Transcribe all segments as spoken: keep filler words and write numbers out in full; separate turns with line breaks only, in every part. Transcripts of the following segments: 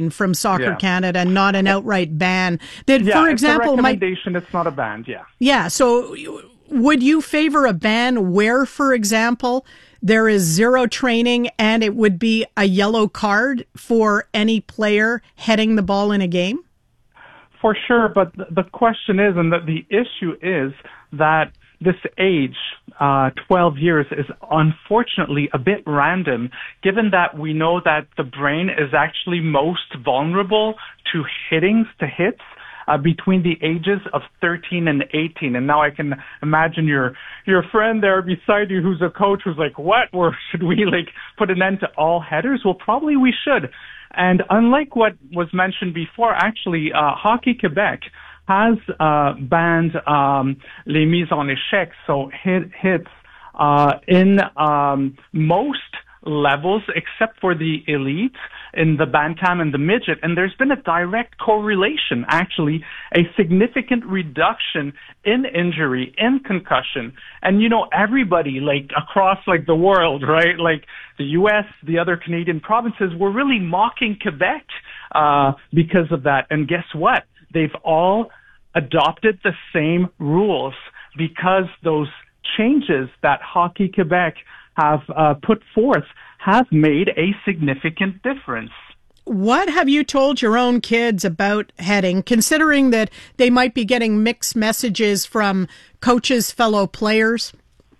line from Soccer
yeah.
Canada, not an outright ban. That,
yeah,
for example,
it's a
might,
recommendation. It's not a ban. Yeah.
Yeah. So, would you favor a ban where, for example, there is zero training and it would be a yellow card for any player heading the ball in a game?
For sure, but the question is, and the, the issue is that this age, uh, twelve years, is unfortunately a bit random, given that we know that the brain is actually most vulnerable to hittings, to hits, uh, between the ages of thirteen and eighteen. And now I can imagine your your friend there beside you who's a coach who's like, what? Or should we like put an end to all headers? Well, probably we should. And unlike what was mentioned before, actually, uh, Hockey Quebec has uh, banned um, les mises en échec, so hit, hits uh, in um, most levels except for the elite in the bantam and the midget. And there's been a direct correlation, actually, a significant reduction in injury, in concussion. And, you know, everybody, like, across, like, the world, right, like the U S, the other Canadian provinces, were really mocking Quebec uh, because of that. And guess what? They've all adopted the same rules because those changes that Hockey Quebec have uh, put forth have made a significant difference.
What have you told your own kids about heading, considering that they might be getting mixed messages from coaches, fellow players?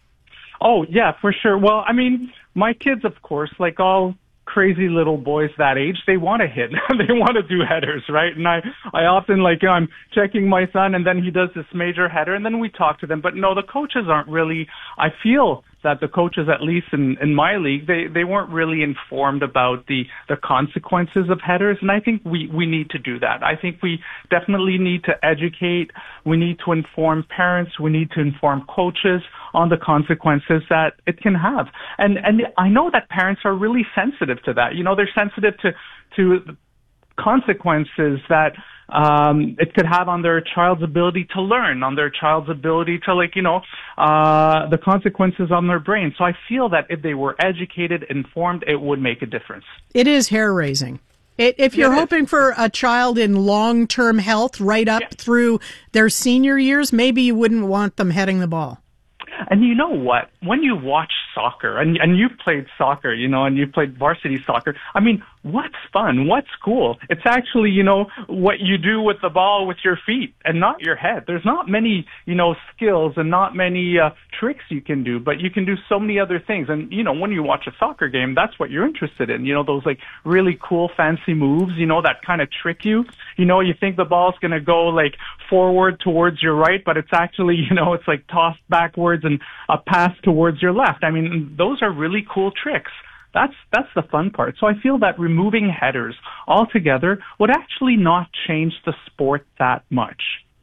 Oh, yeah, for sure. Well, I mean, my kids, of course, like all crazy little boys that age, they want to hit. They want to do headers, right? And I, I often, like, you know, I'm checking my son, and then he does this major header, and then we talk to them. But no, the coaches aren't really, I feel that the coaches, at least in, in my league, they, they weren't really informed about the, the consequences of headers. And I think we, we need to do that. I think we definitely need to educate. We need to inform parents. We need to inform coaches on the consequences that it can have. And, and I know that parents are really sensitive to that. You know, they're sensitive to, to consequences that um it could have on their child's ability to learn, on their child's ability to, like, you know, uh the consequences on their brain. So I feel that if they were educated, informed, it would make a difference. It
is hair-raising. It, if you're
yeah,
hoping for a child in long-term health right up
yeah.
through their senior years, maybe you wouldn't want them heading the ball.
And you know what? When you watch soccer, and, and you've played soccer, you know, and you've played varsity soccer, I mean, what's fun? What's cool? It's actually, you know, what you do with the ball with your feet and not your head. There's not many, you know, skills and not many uh, tricks you can do, but you can do so many other things. And, you know, when you watch a soccer game, that's what you're interested in. You know, those, like, really cool, fancy moves, you know, that kind of trick you. You know, you think the ball's going to go, like, forward towards your right, but it's actually, you know, it's like tossed backwards and a pass towards your left. I mean, those are really cool tricks. That's that's the fun part. So I feel that removing headers altogether would actually not change the sport that much.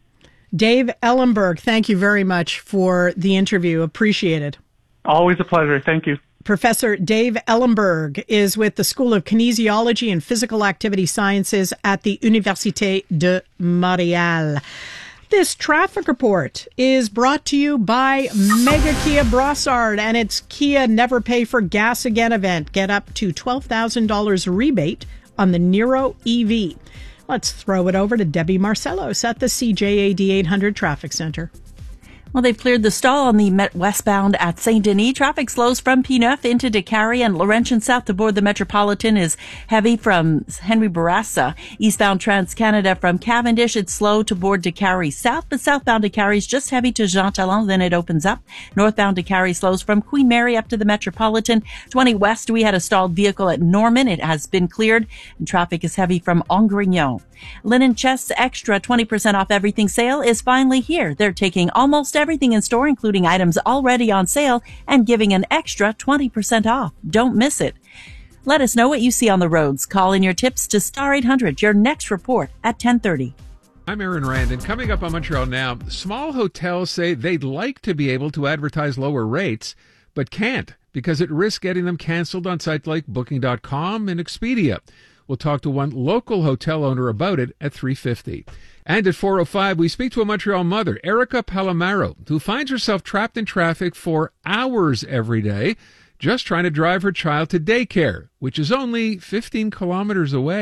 Dave Ellenberg, thank you very much for the interview. Appreciate it.
Always a pleasure. Thank you.
Professor Dave Ellenberg is with the School of Kinesiology and Physical Activity Sciences at the Université de Montréal. This traffic report is brought to you by Mega Kia Brossard and its Kia Never Pay for Gas Again event. Get up to twelve thousand dollars rebate on the Niro E V. Let's throw it over to Debbie Marcellos at the C J A D eight hundred Traffic Center.
Well, they've cleared the stall on the Met westbound at Saint Denis. Traffic slows from P-Neuf into Décarie, and Laurentian south to board the Metropolitan is heavy from Henry Bourassa. Eastbound Trans-Canada from Cavendish, it's slow to board Décarie south, but southbound Décarie is just heavy to Jean Talon, then it opens up. Northbound Décarie slows from Queen Mary up to the Metropolitan. twenty west, we had a stalled vehicle at Norman. It has been cleared, and traffic is heavy from Angrignon. Linen Chests Extra twenty percent off everything sale is finally here. They're taking almost everything in store, including items already on sale, and giving an extra twenty percent off. Don't miss it. Let us know what you see on the roads. Call in your tips to Star eight hundred, your next report at ten thirty.
I'm Aaron Rand, and coming up on Montreal Now, small hotels say they'd like to be able to advertise lower rates, but can't because it risks getting them canceled on sites like Booking dot com and Expedia. We'll talk to one local hotel owner about it at three fifty. And at four oh five, we speak to a Montreal mother, Erica Palomaro, who finds herself trapped in traffic for hours every day, just trying to drive her child to daycare, which is only fifteen kilometers away.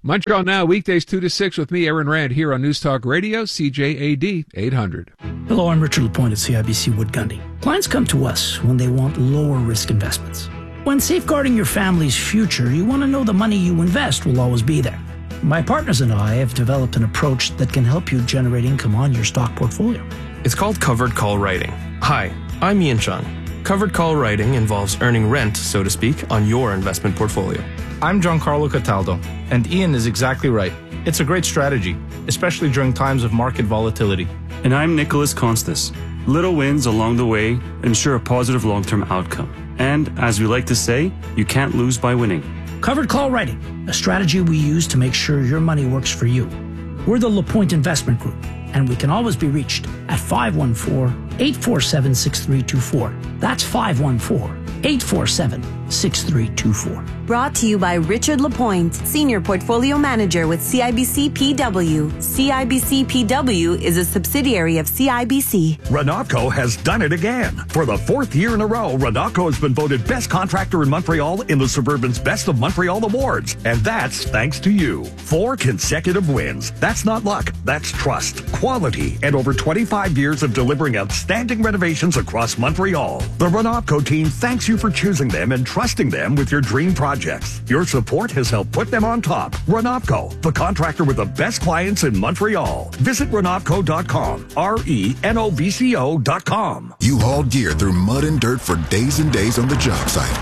Montreal Now, weekdays two to six with me, Aaron Rand, here on News Talk Radio, C J A D eight hundred.
Hello, I'm Richard Lapointe at C I B C Wood Gundy. Clients come to us when they want lower risk investments. When safeguarding your family's future, you want to know the money you invest will always be there. My partners and I have developed an approach that can help you generate income on your stock portfolio.
It's called covered call writing. Hi, I'm Ian Chung. Covered call writing involves earning rent, so to speak, on your investment portfolio.
I'm Giancarlo Cataldo, and Ian is exactly right. It's a great strategy, especially during times of market volatility.
And I'm Nicholas Constas. Little wins along the way ensure a positive long-term outcome. And, as we like to say, you can't lose by winning.
Covered call writing, a strategy we use to make sure your money works for you. We're the LaPointe Investment Group, and we can always be reached at five one four, eight four seven, six three two four. That's five one four, eight four seven, six three two four.
Brought to you by Richard Lapointe, Senior Portfolio Manager with C I B C P W. C I B C P W is a subsidiary of C I B C.
Renocco has done it again. For the fourth year in a row, Renocco has been voted Best Contractor in Montreal in the Suburban's Best of Montreal Awards. And that's thanks to you. Four consecutive wins. That's not luck. That's trust, quality, and over twenty-five years of delivering outstanding renovations across Montreal. The Renocco team thanks you for choosing them and trusting them with your dream projects. Your support has helped put them on top. Renocco, the contractor with the best clients in Montreal. Visit Renocco dot com. R E N O V C O dot com.
You hauled gear through mud and dirt for days and days on the job site.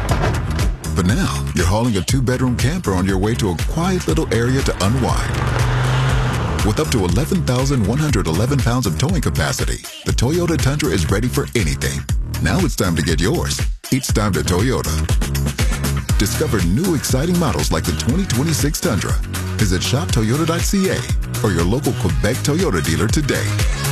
But now, you're hauling a two-bedroom camper on your way to a quiet little area to unwind. With up to eleven thousand one hundred eleven pounds of towing capacity, the Toyota Tundra is ready for anything. Now it's time to get yours. It's time to Toyota. Discover new exciting models like the twenty twenty-six Tundra. Visit shop toyota dot c a or your local Quebec Toyota dealer today.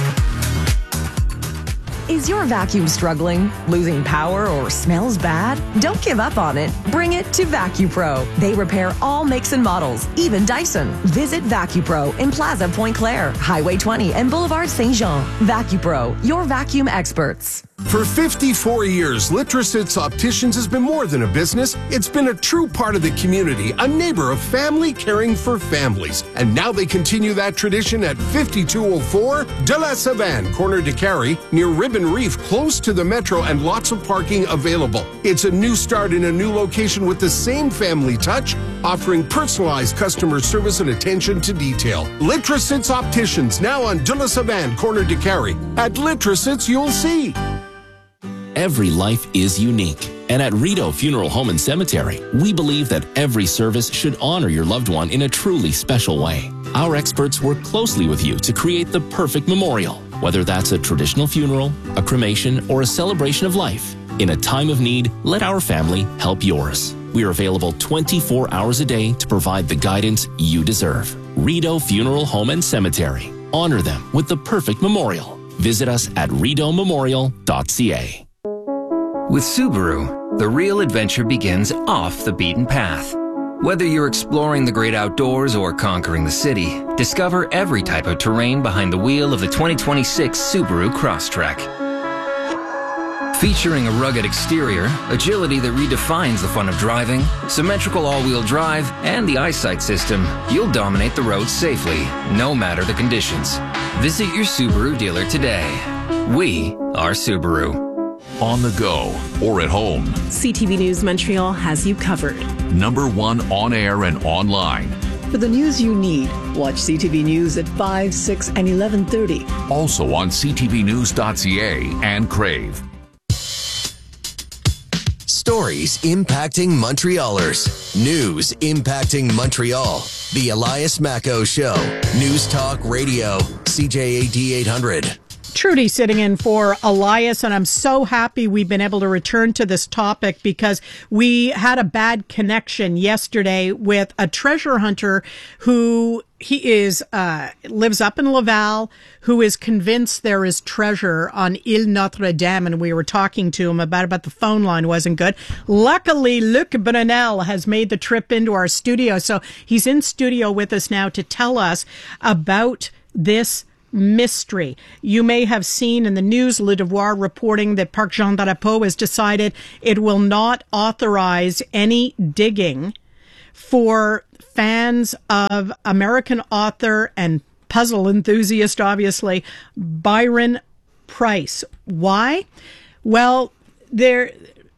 Is your vacuum struggling, losing power, or smells bad? Don't give up on it. Bring it to VacuPro. They repair all makes and models, even Dyson. Visit VacuPro in Plaza Pointe Claire, Highway twenty, and Boulevard Saint-Jean. VacuPro, your vacuum experts.
For fifty-four years, Litrosits Opticians has been more than a business. It's been a true part of the community, a neighbor of family caring for families. And now they continue that tradition at fifty-two oh four De La Savane, corner de Carrie, near Ribbon Reef, close to the metro, and lots of parking available. It's a new start in a new location with the same family touch, offering personalized customer service and attention to detail. Litrosits Opticians, now on De La Savane, corner de Carrie. At Litrosits, you'll see.
Every life is unique. And at Rideau Funeral Home and Cemetery, we believe that every service should honor your loved one in a truly special way. Our experts work closely with you to create the perfect memorial, whether that's a traditional funeral, a cremation, or a celebration of life. In a time of need, let our family help yours. We are available twenty-four hours a day to provide the guidance you deserve. Rideau Funeral Home and Cemetery. Honor them with the perfect memorial. Visit us at rideau memorial dot c a.
With Subaru, the real adventure begins off the beaten path. Whether you're exploring the great outdoors or conquering the city, discover every type of terrain behind the wheel of the twenty twenty-six Subaru Crosstrek. Featuring a rugged exterior, agility that redefines the fun of driving, symmetrical all-wheel drive, and the eyesight system, you'll dominate the road safely, no matter the conditions. Visit your Subaru dealer today. We are Subaru.
On the go or at home,
C T V News Montreal has you covered.
Number one on air and online.
For the news you need, watch C T V News at five, six, and eleven thirty.
Also on c t v news dot c a and Crave.
Stories impacting Montrealers. News impacting Montreal. The Elias Macco Show. News Talk Radio. C J A D eight hundred.
Trudy sitting in for Elias, and I'm so happy we've been able to return to this topic because we had a bad connection yesterday with a treasure hunter who he is uh lives up in Laval, who is convinced there is treasure on Ile Notre Dame, and we were talking to him about it, but the phone line wasn't good. Luckily, Luc Brunel has made the trip into our studio, so he's in studio with us now to tell us about this mystery. You may have seen in the news, Le Devoir reporting that Parc Jean Drapeau has decided it will not authorize any digging for fans of American author and puzzle enthusiast, obviously, Byron Preiss. Why? Well, there...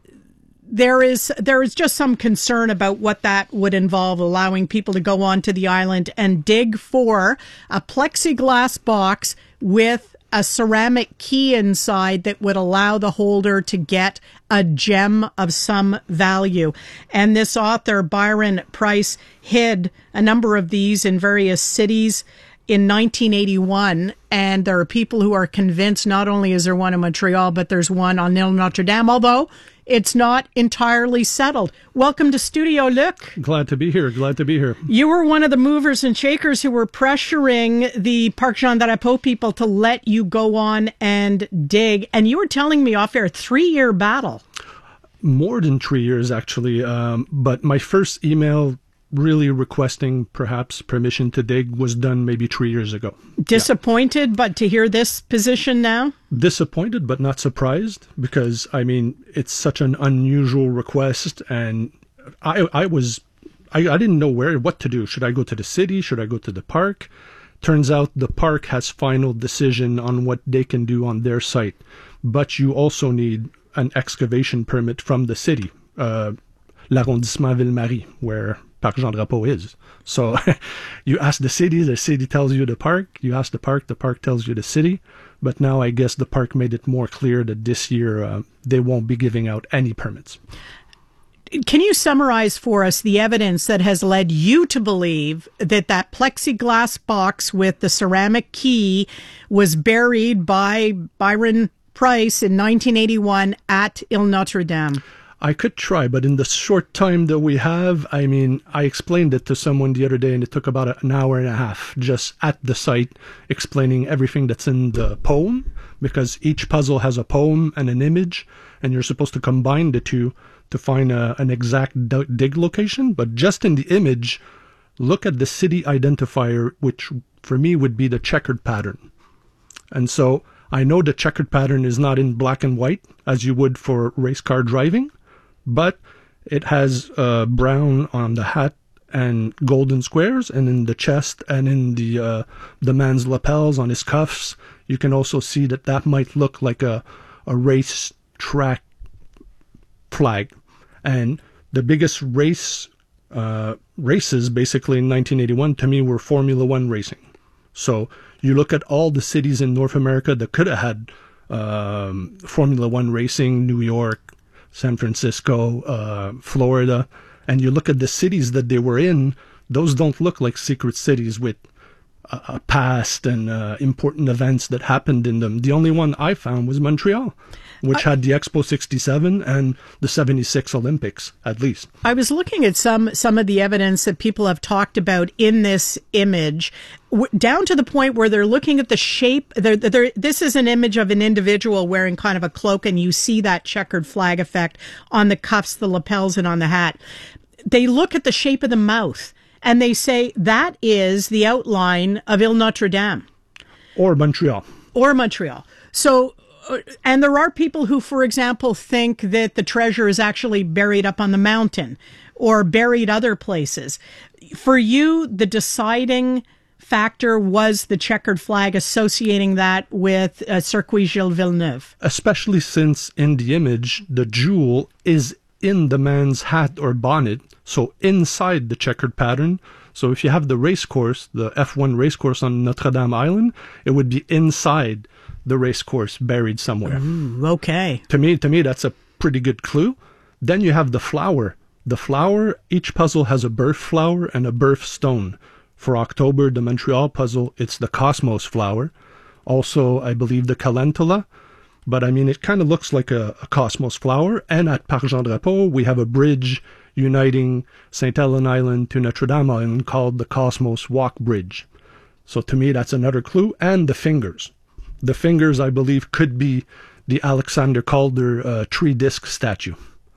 There is there is just some concern about what that would involve, allowing people to go onto the island and dig for a plexiglass box with a ceramic key inside that would allow the holder to get a gem of some value. And this author, Byron Preiss, hid a number of these in various cities in nineteen eighty-one, and there are people who are convinced not only is there one in Montreal, but there's one on Ile Notre Dame, although it's not entirely settled. Welcome to Studio, Luc.
Glad to be here. Glad to be here.
You were one of the movers and shakers who were pressuring the Parc Jean Drapeau people to let you go on and dig. And you were telling me off air, three-year battle.
More than three years, actually. Um, but my first email really requesting perhaps permission to dig was done maybe three years ago.
Disappointed, yeah. But to hear this position now?
Disappointed, but not surprised, because, I mean, it's such an unusual request, and I I was, I, I didn't know where, what to do. Should I go to the city? Should I go to the park? Turns out the park has final decision on what they can do on their site, but you also need an excavation permit from the city, uh, l'arrondissement Ville-Marie, where Parc Jean Drapeau is. So you ask the city, the city tells you the park. You ask the park, the park tells you the city. But now I guess the park made it more clear that this year uh, they won't be giving out any permits.
Can you summarize for us the evidence that has led you to believe that that plexiglass box with the ceramic key was buried by Byron Preiss in nineteen eighty-one at Ile Notre Dame?
I could try, but in the short time that we have, I mean, I explained it to someone the other day, and it took about an hour and a half just at the site explaining everything that's in the poem, because each puzzle has a poem and an image, and you're supposed to combine the two to find a, an exact dig location. But just in the image, look at the city identifier, which for me would be the checkered pattern. And so I know the checkered pattern is not in black and white, as you would for race car driving, but it has uh, brown on the hat and golden squares, and in the chest and in the uh, the man's lapels on his cuffs, you can also see that that might look like a, a race track flag. And the biggest race uh, races, basically in nineteen eighty-one, to me, were Formula One racing. So you look at all the cities in North America that could have had um, Formula One racing, New York, San Francisco, uh, Florida, and you look at the cities that they were in, those don't look like secret cities with a, a past and uh, important events that happened in them. The only one I found was Montreal, which I, had the Expo sixty-seven and the seventy-six Olympics, at least.
I was looking at some some of the evidence that people have talked about in this image, w- down to the point where they're looking at the shape. They're, they're, this is an image of an individual wearing kind of a cloak, and you see that checkered flag effect on the cuffs, the lapels, and on the hat. They look at the shape of the mouth, and they say that is the outline of Ile Notre Dame.
Or Montreal.
Or Montreal. So... And there are people who, for example, think that the treasure is actually buried up on the mountain or buried other places. For you, the deciding factor was the checkered flag, associating that with uh, Circuit Gilles Villeneuve.
Especially since in the image, the jewel is in the man's hat or bonnet, so inside the checkered pattern. So if you have the race course, the F one race course on Notre Dame Island, it would be inside the race course, buried somewhere.
Ooh, okay.
To me, to me, that's a pretty good clue. Then you have the flower. The flower, each puzzle has a birth flower and a birth stone. For October, the Montreal puzzle, it's the Cosmos flower. Also, I believe the Calendula. But I mean, it kind of looks like a, a Cosmos flower. And at Parc Jean Drapeau, we have a bridge uniting Saint Helens Island to Notre Dame Island called the Cosmos Walk Bridge. So to me, that's another clue. And the fingers. The fingers, I believe, could be the Alexander Calder uh, tree disc statue.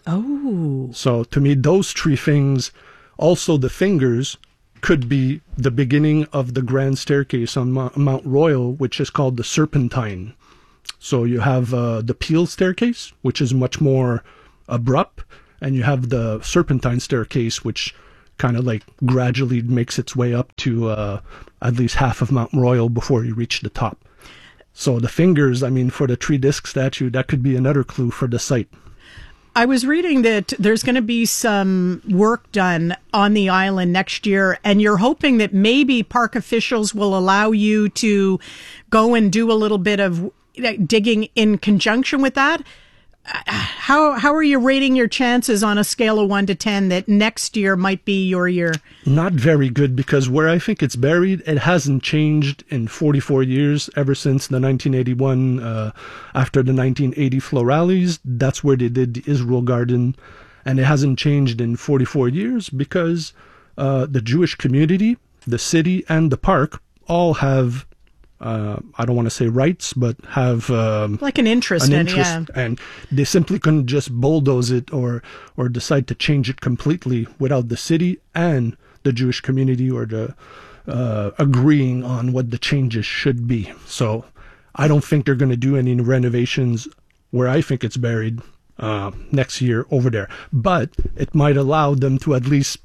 Oh.
So to me, those three things, also the fingers, could be the beginning of the grand staircase on Mo- Mount Royal, which is called the Serpentine. So you have uh, the Peel staircase, which is much more abrupt, and you have the Serpentine staircase, which kind of like gradually makes its way up to uh, at least half of Mount Royal before you reach the top. So the fingers, I mean, for the tree disc statue, that could be another clue for the site.
I was reading that there's going to be some work done on the island next year, and you're hoping that maybe park officials will allow you to go and do a little bit of digging in conjunction with that. How how are you rating your chances on a scale of one to ten that next year might be your year?
Not very good, because where I think it's buried, it hasn't changed in forty-four years, ever since the nineteen eighty-one, uh, after the nineteen eighty Florales. That's where they did the Israel Garden, and it hasn't changed in forty-four years because uh, the Jewish community, the city, and the park all have Uh, I don't want to say rights, but have um,
like an interest,
an
in,
interest
yeah.
and they simply couldn't just bulldoze it or or decide to change it completely without the city and the Jewish community or the uh, agreeing on what the changes should be. So I don't think they're going to do any renovations where I think it's buried uh, next year over there, but it might allow them to at least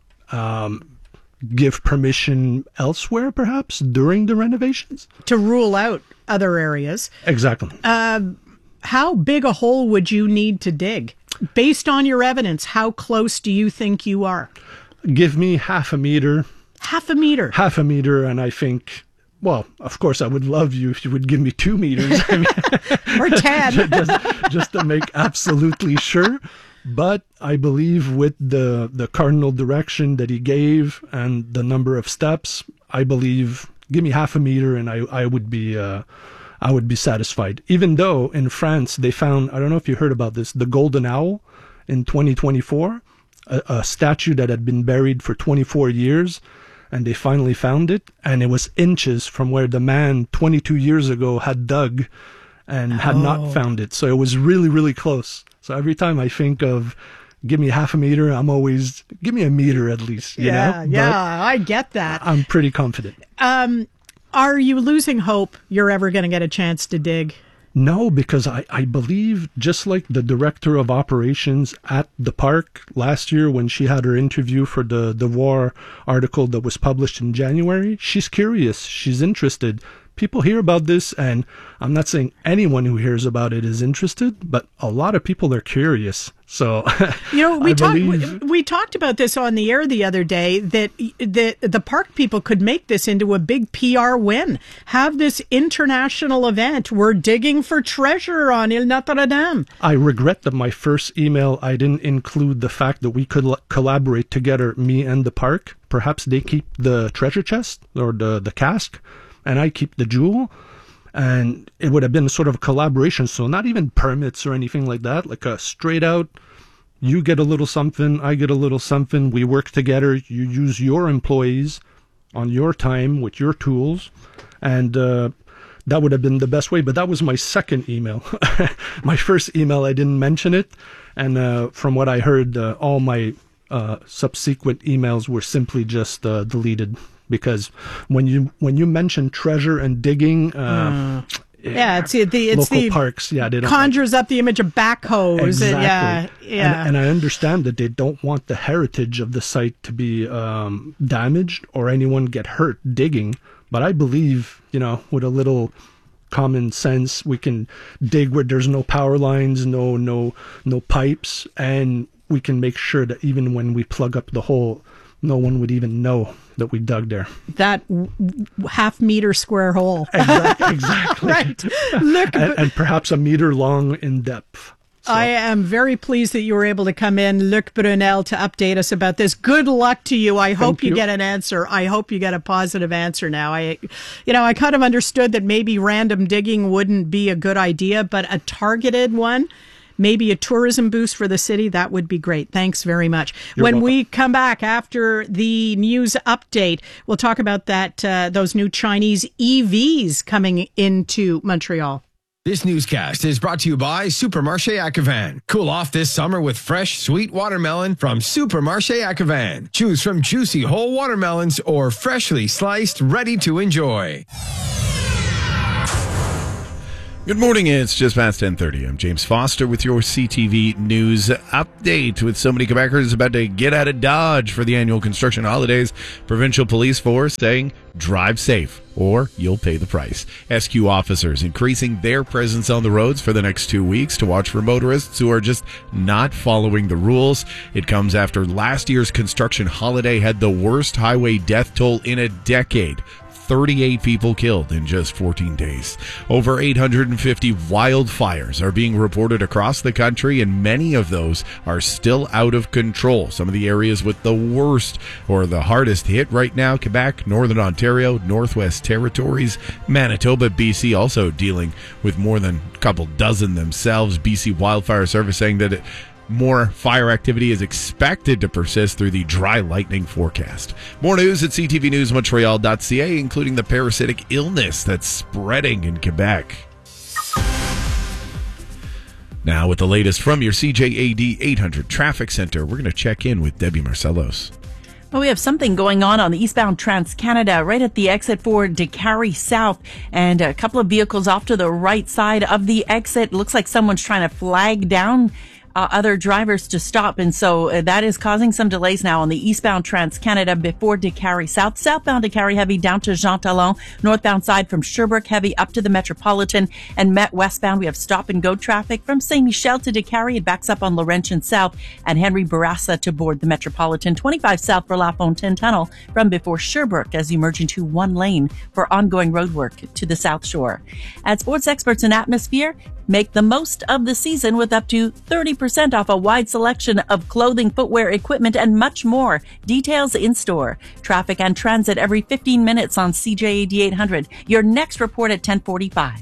Um, give permission elsewhere, perhaps, during the renovations.
To rule out other areas.
Exactly.
Uh, how big a hole would you need to dig? Based on your evidence, how close do you think you are?
Give me half a meter.
Half a meter?
Half a meter, and I think, well, of course, I would love you if you would give me two meters. I mean,
or ten.
just, just to make absolutely sure. But I believe with the, the cardinal direction that he gave and the number of steps, I believe, give me half a meter and I, I would be uh, I would be satisfied. Even though in France they found, I don't know if you heard about this, the golden owl in twenty twenty-four, a, a statue that had been buried for twenty-four years, and they finally found it, and it was inches from where the man twenty-two years ago had dug and had
Oh.
not found it. So it was really, really close. So every time I think of give me half a meter, I'm always, give me a meter at least, you
yeah,
know?
yeah, I get that.
I'm pretty confident.
Um, are you losing hope you're ever going to get a chance to dig?
No, because I, I believe, just like the director of operations at the park last year when she had her interview for the, the war article that was published in January, she's curious, she's interested. People hear about this, and I'm not saying anyone who hears about it is interested, but a lot of people are curious. So,
you know, we
I
talked
believe-
we, we talked about this on the air the other day that that the park people could make this into a big P R win. Have this international event. We're digging for treasure on Ile Notre Dame.
I regret that my first email, I didn't include the fact that we could l- collaborate together, me and the park. Perhaps they keep the treasure chest or the, the cask, and I keep the jewel, and it would have been sort of a collaboration. So not even permits or anything like that, like a straight out, you get a little something, I get a little something, we work together, you use your employees on your time with your tools, and uh, that would have been the best way. But that was my second email. My first email, I didn't mention it, and uh, from what I heard, uh, all my uh, subsequent emails were simply just uh, deleted. Because when you when you mention treasure and digging, uh,
Mm. Yeah, it's the it's
local
the
parks. Yeah, they don't
conjures up the image of backhoes.
exactly.
And yeah, yeah.
And, and I understand that they don't want the heritage of the site to be um, damaged or anyone get hurt digging. But I believe, you know, with a little common sense, we can dig where there's no power lines, no no no pipes, and we can make sure that even when we plug up the hole, no one would even know that we dug there.
That w- w- half meter square hole.
Exactly. exactly.
Right. Look,
and, and perhaps a meter long in depth.
I am very pleased that you were able to come in, Luc Brunel, to update us about this. Good luck to you. I hope you,
you.
get an answer. I hope you get a positive answer now. I, you know, I kind of understood that maybe random digging wouldn't be a good idea, but a targeted one, maybe a tourism boost for the city, that would be great. Thanks very much.
You're
when
welcome.
we come back after the news update, we'll talk about that uh, those new Chinese E Vs coming into Montreal.
This newscast is brought to you by Supermarché Acavan. Cool off this summer with fresh, sweet watermelon from Supermarché Acavan. Choose from juicy whole watermelons or freshly sliced, ready to enjoy.
Good morning, it's just past ten thirty. I'm James Foster with your C T V News update. With so many Quebecers about to get out of Dodge for the annual construction holidays, provincial police force saying drive safe or you'll pay the price. S Q officers increasing their presence on the roads for the next two weeks to watch for motorists who are just not following the rules. It comes after last year's construction holiday had the worst highway death toll in a decade. thirty-eight people killed in just fourteen days. Over eight hundred fifty wildfires are being reported across the country, and many of those are still out of control. Some of the areas with the worst or the hardest hit right now: Quebec, Northern Ontario, Northwest Territories, Manitoba, B C, also dealing with more than a couple dozen themselves. B C Wildfire Service saying that it more fire activity is expected to persist through the dry lightning forecast. More news at c t v news montreal dot c a, including the parasitic illness that's spreading in Quebec. Now, with the latest from your C J A D eight hundred Traffic Center, we're going to check in with Debbie Marcellos.
Well, we have something going on on the eastbound Trans-Canada right at the exit for Décarie South, and a couple of vehicles off to the right side of the exit. Looks like someone's trying to flag down Uh, other drivers to stop, and so uh, that is causing some delays now on the eastbound Trans-Canada before Décarie South. Southbound Décarie heavy down to Jean Talon. Northbound side from Sherbrooke heavy up to the Metropolitan, and Met westbound we have stop and go traffic from Saint Michel to Décarie. It backs up on Laurentian South and Henry Bourassa to board the Metropolitan. twenty-five south for La Fontaine Tunnel from before Sherbrooke as you merge into one lane for ongoing road work to the South Shore. At sports experts in Atmosphere, make the most of the season with up to thirty percent off a wide selection of clothing, footwear, equipment, and much more. Details in store. Traffic and transit every fifteen minutes on C J A D eight hundred. Your next report at ten forty-five.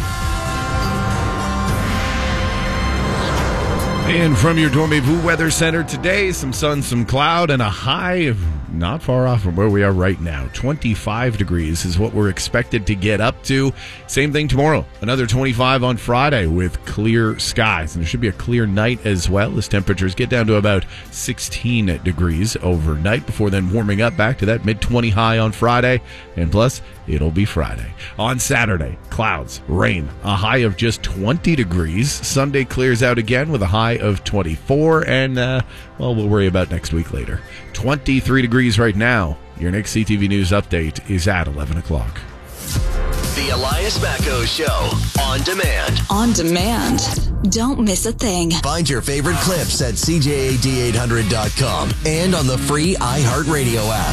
And from your Dormez-vous Weather Center today, some sun, some cloud, and a high of not far off from where we are right now. twenty-five degrees is what we're expected to get up to. Same thing tomorrow. Another twenty-five on Friday with clear skies. And there should be a clear night as well as temperatures get down to about sixteen degrees overnight before then warming up back to that mid twenty high on Friday. And plus, it'll be Friday. On Saturday, clouds, rain, a high of just twenty degrees. Sunday clears out again with a high of twenty-four. And, uh, well, we'll worry about next week later. twenty-three degrees right now. Your next C T V News update is at eleven o'clock.
The Elias Macco Show. On demand.
On demand. Don't miss a thing.
Find your favorite clips at c j a d eight hundred dot com and on the free iHeartRadio app.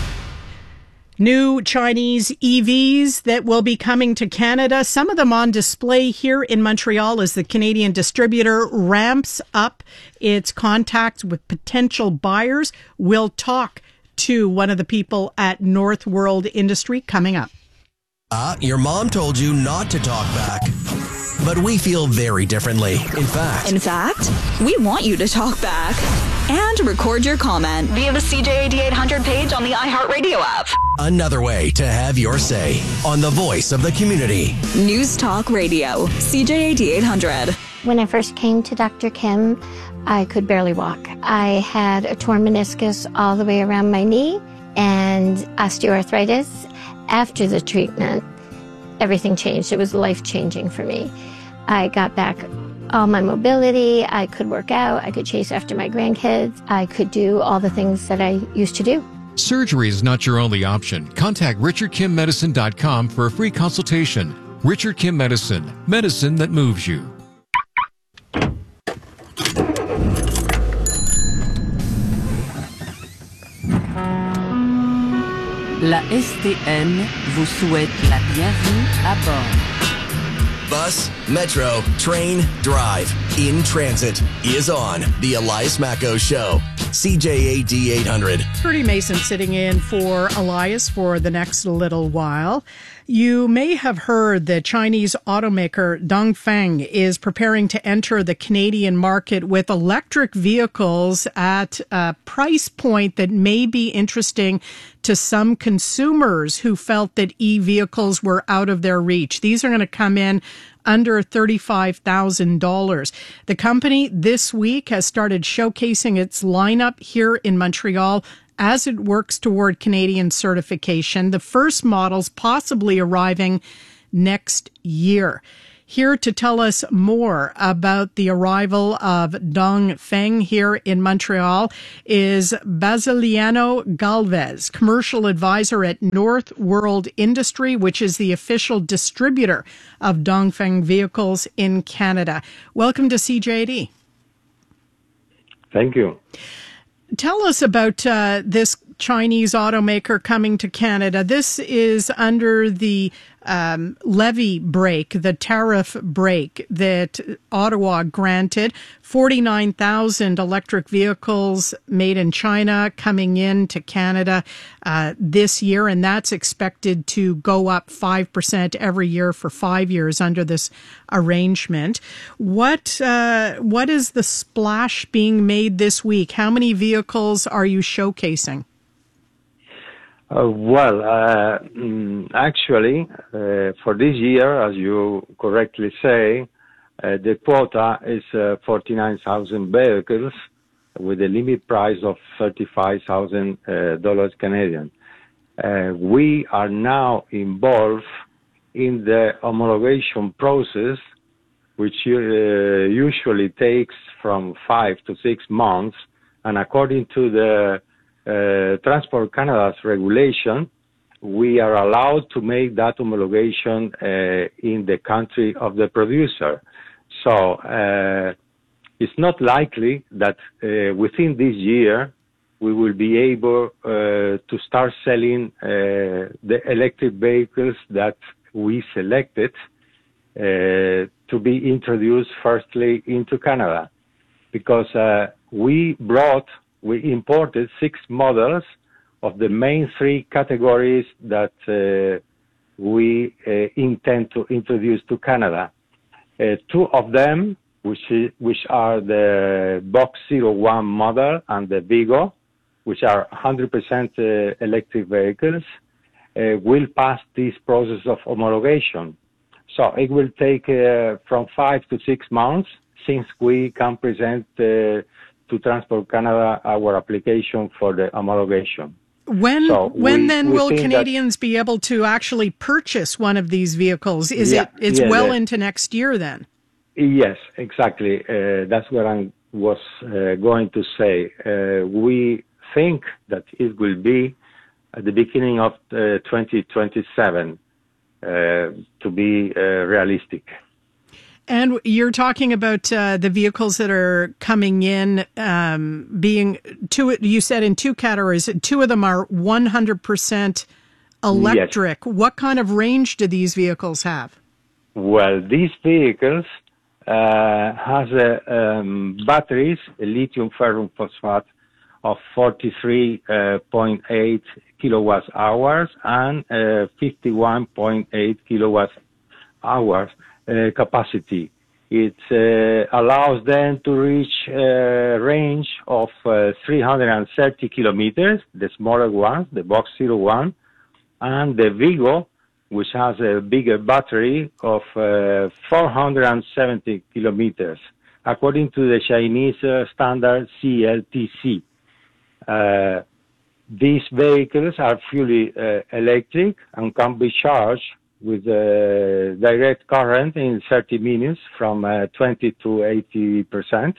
New Chinese E Vs that will be coming to Canada. Some of them on display here in Montreal as the Canadian distributor ramps up its contacts with potential buyers. We'll talk to one of the people at North World Industry coming up.
Uh, your mom told you not to talk back. But we feel very differently. In fact.
In fact, we want you to talk back and record your comment via the C J A D eight hundred page on the iHeartRadio app.
Another way to have your say on the voice of the community.
News Talk Radio, C J A D eight hundred.
When I first came to Doctor Kim, I could barely walk. I had a torn meniscus all the way around my knee and osteoarthritis. After the treatment, everything changed. It was life-changing for me. I got back all my mobility. I could work out. I could chase after my grandkids. I could do all the things that I used to do.
Surgery is not your only option. Contact richard kim medicine dot com for a free consultation. Richard Kim Medicine. Medicine that moves you.
La S T N vous souhaite la bienvenue à bord.
Bus, metro, train, drive, in transit is on the Elias Macco Show. C J A D eight hundred.
Trudy Mason sitting in for Elias for the next little while. You may have heard that Chinese automaker Dongfeng is preparing to enter the Canadian market with electric vehicles at a price point that may be interesting to some consumers who felt that e-vehicles were out of their reach. These are going to come in under thirty-five thousand dollars. The company this week has started showcasing its lineup here in Montreal as it works toward Canadian certification. The first models possibly arriving next year. Here to tell us more about the arrival of Dongfeng here in Montreal is Basiliano Galvez, commercial advisor at North World Industry, which is the official distributor of Dongfeng vehicles in Canada. Welcome to C J A D.
Thank you.
Tell us about uh, this Chinese automaker coming to Canada. This is under the um, levy break, the tariff break that Ottawa granted. forty-nine thousand electric vehicles made in China coming in to Canada uh, this year, and that's expected to go up five percent every year for five years under this arrangement. What uh, what is the splash being made this week? How many vehicles are you showcasing?
Uh, well, uh, mm, actually, uh, for this year, as you correctly say, uh, the quota is uh, forty-nine thousand vehicles with a limit price of thirty-five thousand dollars Canadian. Uh, we are now involved in the homologation process, which uh, usually takes from five to six months, and according to the Uh, Transport Canada's regulation, we are allowed to make that homologation uh, in the country of the producer. So uh, it's not likely that uh, within this year we will be able uh, to start selling uh, the electric vehicles that we selected uh, to be introduced firstly into Canada, because uh, we brought We imported six models of the main three categories that uh, we uh, intend to introduce to Canada. Uh, two of them, which, is, which are the Box zero one model and the Vigo, which are one hundred percent uh, electric vehicles, uh, will pass this process of homologation. So it will take uh, from five to six months since we can present uh, to Transport Canada our application for the homologation.
When
so
when
we,
then
we
will Canadians
that,
be able to actually purchase one of these vehicles? Is
yeah,
it it's
yeah,
well
yeah.
into next year then?
Yes, exactly. Uh, that's what I was uh, going to say. Uh, we think that it will be at the beginning of uh, twenty twenty-seven uh, to be uh, realistic.
And you're talking about uh, the vehicles that are coming in, um, being two. You said in two categories. Two of them are one hundred percent electric. Yes. What kind of range do these vehicles have?
Well, these vehicles uh, has a, um, batteries, a lithium ferrum phosphate of forty-three point eight kilowatt hours and uh, fifty-one point eight kilowatt hours. Uh, capacity. It uh, allows them to reach a range of uh, three hundred thirty kilometers, the smaller one, the Box zero one, and the Vigo, which has a bigger battery of uh, four hundred seventy kilometers, according to the Chinese uh, standard C L T C. Uh, these vehicles are fully uh, electric and can be charged with a direct current in thirty minutes from uh, twenty to eighty percent,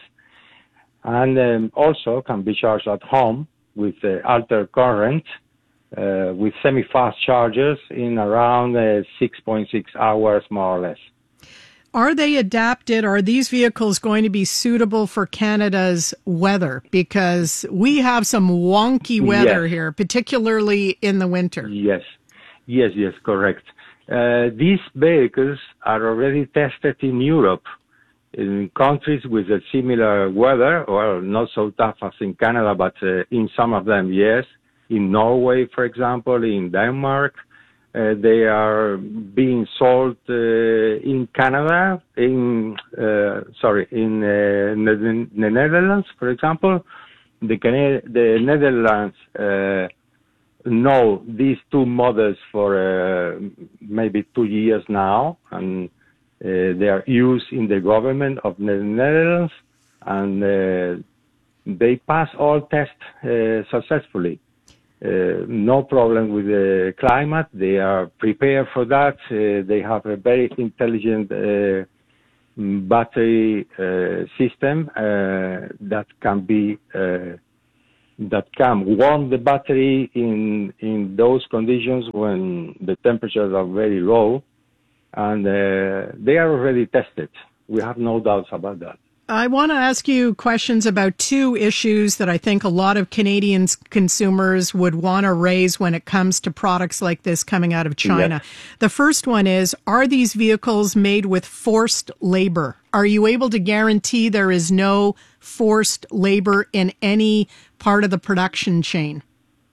and um, also can be charged at home with uh, alter current uh, with semi-fast chargers in around uh, six point six hours more or less.
Are they adapted? Are these vehicles going to be suitable for Canada's weather? Because we have some wonky weather
yes.
here, particularly in the winter.
Yes, yes, yes, correct. Uh, these vehicles are already tested in Europe, in countries with a similar weather, well, not so tough as in Canada, but uh, in some of them, yes. In Norway, for example, in Denmark, uh, they are being sold uh, in Canada, in uh, sorry, in uh, the, the Netherlands, for example. The, Canada, the Netherlands uh, know these two models for uh, maybe two years now, and uh, they are used in the government of the Netherlands, and uh, they pass all tests uh, successfully. uh, no problem with the climate. They are prepared for that. Uh, they have a very intelligent uh, battery uh, system uh, that can be uh, that can warm the battery in in those conditions when the temperatures are very low, and uh, they are already tested. We have no doubts about that.
I want to ask you questions about two issues that I think a lot of Canadian consumers would want to raise when it comes to products like this coming out of China. Yes. The first one is, are these vehicles made with forced labor? Are you able to guarantee there is no forced labor in any part of the production chain?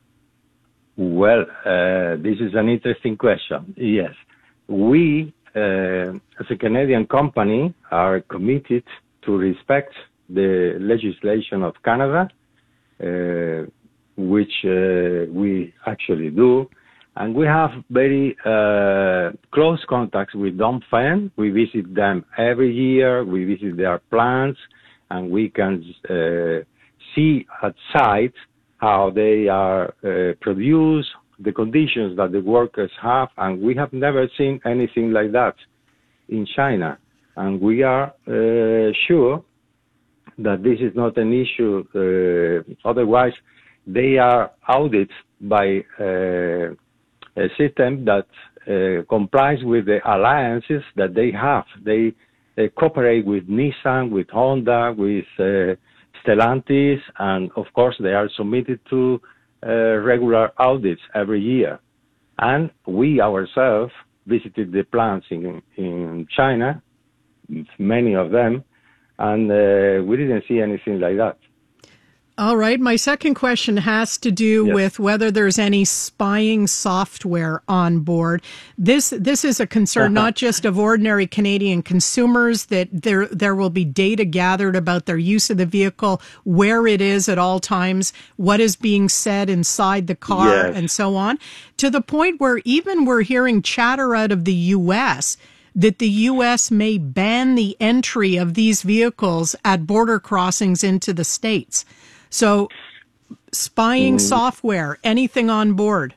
Well, uh, this is an interesting question. Yes. We, uh, as a Canadian company, are committed to respect the legislation of Canada, uh, which uh, we actually do. And we have very uh, close contacts with Dongfeng. We visit them every year. We visit their plants, and we can uh, see at site how they are uh, produced, the conditions that the workers have, and we have never seen anything like that in China. And we are uh, sure that this is not an issue. Uh, otherwise, they are audited by uh, a system that uh, complies with the alliances that they have. They, they cooperate with Nissan, with Honda, with uh, Stellantis, and of course they are submitted to uh, regular audits every year. And we ourselves visited the plants in, in China, many of them, and uh, we didn't see anything like that.
All right. My second question has to do yes. with whether there's any spying software on board. This this is a concern uh-huh. not just of ordinary Canadian consumers, that there there will be data gathered about their use of the vehicle, where it is at all times, what is being said inside the car, yes. and so on, to the point where even we're hearing chatter out of the U S that the U S may ban the entry of these vehicles at border crossings into the States. So, spying mm. software, anything on board?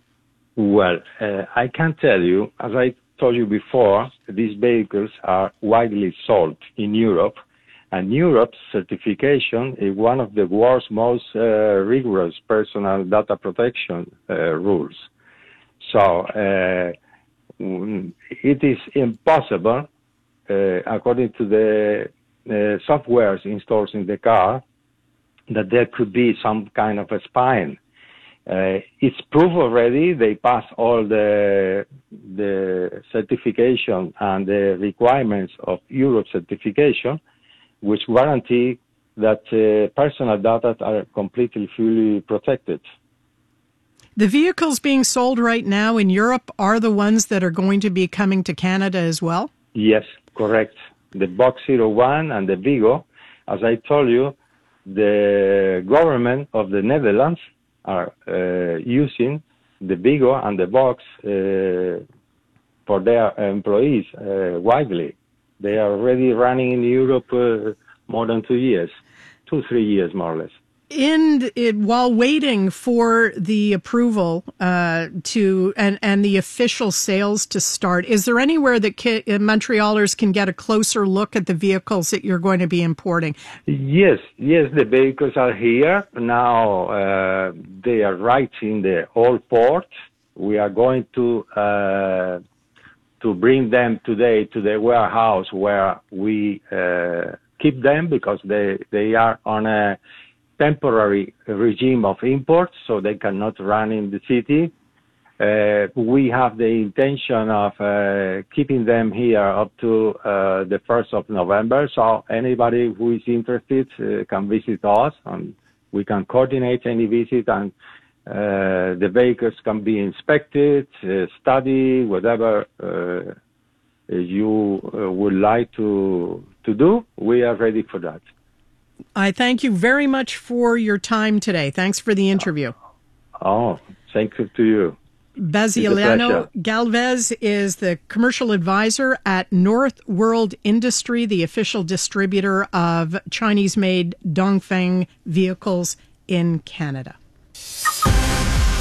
Well, uh, I can tell you, as I told you before, these vehicles are widely sold in Europe, and Europe's certification is one of the world's most uh, rigorous personal data protection uh, rules. So, uh, it is impossible, uh, according to the uh, softwares installed in the car, that there could be some kind of a spying. Uh, it's proof already. They pass all the the certification and the requirements of Europe certification, which guarantee that uh, personal data are completely fully protected.
The vehicles being sold right now in Europe are the ones that are going to be coming to Canada as well?
Yes, correct. The Box zero one and the Vigo, as I told you, the government of the Netherlands are uh, using the Vigo and the Box uh, for their employees uh, widely. They are already running in Europe uh, more than two years, two, three years more or less.
In it, while waiting for the approval uh, to and, and the official sales to start, is there anywhere that ca- Montrealers can get a closer look at the vehicles that you're going to be importing?
Yes, yes, the vehicles are here now. Uh, they are right in the old port. We are going to uh, to bring them today to the warehouse where we uh, keep them, because they they are on a temporary regime of imports, so they cannot run in the city. Uh, we have the intention of uh, keeping them here up to uh, the first of November, so anybody who is interested uh, can visit us, and we can coordinate any visit, and uh, the vehicles can be inspected, uh, studied, whatever uh, you uh, would like to to do. We are ready for that.
I thank you very much for your time today. Thanks for the interview.
Oh, thank you to you.
Basiliano Galvez is the commercial advisor at North World Industry, the official distributor of Chinese-made Dongfeng vehicles in Canada.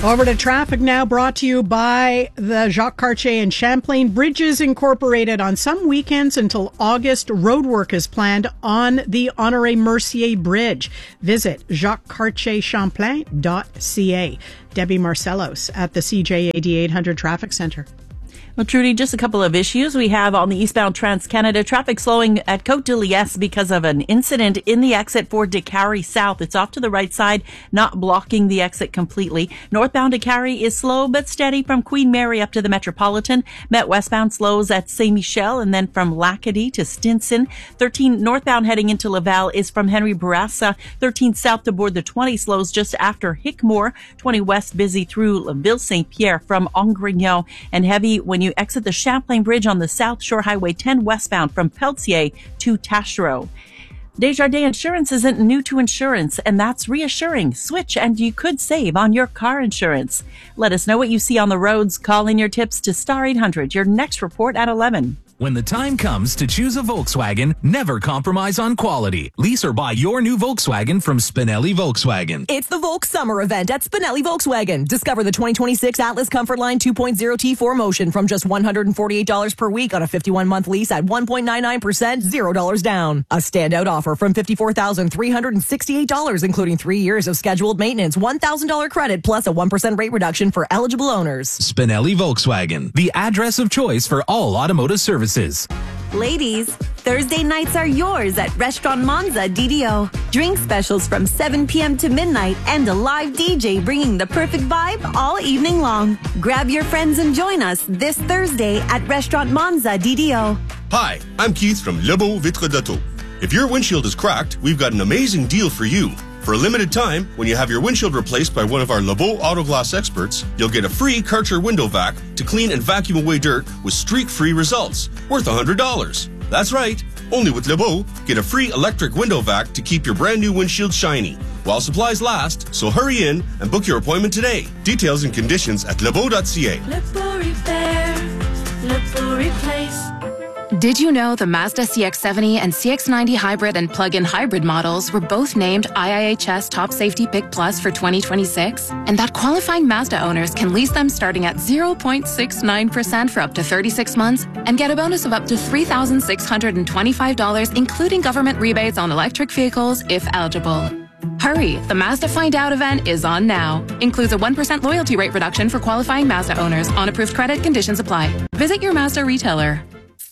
Over to traffic now, brought to you by the Jacques Cartier and Champlain Bridges Incorporated. On some weekends until August, roadwork is planned on the Honoré Mercier Bridge. Visit jacques cartier champlain dot c a. Debbie Marcellos at the C J A D eight hundred Traffic Center.
Well, Trudy, just a couple of issues. We have on the eastbound Trans-Canada traffic slowing at Côte de Liesse because of an incident in the exit for Décarie South. It's off to the right side, not blocking the exit completely. Northbound Décarie is slow but steady from Queen Mary up to the Metropolitan. Met westbound slows at Saint-Michel and then from Lacadie to Stinson. thirteen northbound heading into Laval is from Henry Bourassa. thirteen south to board the twenty slows just after Hickmore. twenty west busy through Ville-Saint-Pierre from Angrignon and heavy when you exit the Champlain Bridge on the South Shore Highway ten westbound from Pelletier to Taschereau. Desjardins Insurance isn't new to insurance, and that's reassuring. Switch and you could save on your car insurance. Let us know what you see on the roads. Call in your tips to Star eight hundred. Your next report at eleven.
When the time comes to choose a Volkswagen, never compromise on quality. Lease or buy your new Volkswagen from Spinelli Volkswagen.
It's the Volks Summer event at Spinelli Volkswagen. Discover the twenty twenty-six Atlas Comfort Line two point oh T four Motion from just one hundred forty-eight dollars per week on a fifty-one month lease at one point nine nine percent, zero dollars down. A standout offer from fifty-four thousand three hundred sixty-eight dollars, including three years of scheduled maintenance, one thousand dollars credit, plus a one percent rate reduction for eligible owners.
Spinelli Volkswagen, the address of choice for all automotive services.
Ladies, Thursday nights are yours at Restaurant Monza D D O. Drink specials from seven p.m. to midnight and a live D J bringing the perfect vibe all evening long. Grab your friends and join us this Thursday at Restaurant Monza D D O.
Hi, I'm Keith from Le Beau Vitre d'Auto. If your windshield is cracked, we've got an amazing deal for you. For a limited time, when you have your windshield replaced by one of our Le Beau Auto Glass experts, you'll get a free Karcher window vac to clean and vacuum away dirt with streak-free results, worth one hundred dollars. That's right. Only with Le Beau, get a free electric window vac to keep your brand new windshield shiny while supplies last, so hurry in and book your appointment today. Details and conditions at lebeau dot c a.
Le Beau Repair, Le Beau Replace.
Did you know the Mazda C X seventy and C X ninety hybrid and plug-in hybrid models were both named I I H S Top Safety Pick Plus for twenty twenty-six? And that qualifying Mazda owners can lease them starting at zero point six nine percent for up to thirty-six months and get a bonus of up to three thousand six hundred twenty-five dollars, including government rebates on electric vehicles if eligible. Hurry, the Mazda Find Out event is on now. Includes a one percent loyalty rate reduction for qualifying Mazda owners. On approved credit, conditions apply. Visit your Mazda retailer.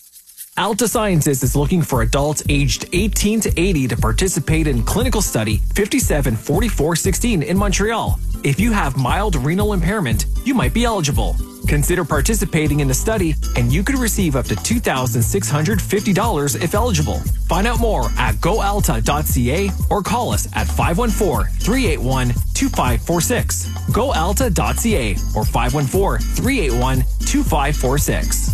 Alta Sciences is looking for adults aged eighteen to eighty to participate in clinical study fifty-seven forty-four sixteen in Montreal. If you have mild renal impairment, you might be eligible. Consider participating in the study and you could receive up to two thousand six hundred fifty dollars if eligible. Find out more at go alta dot c a or call us at five one four, three eight one, two five four six. go alta dot c a or five one four, three eight one, two five four six.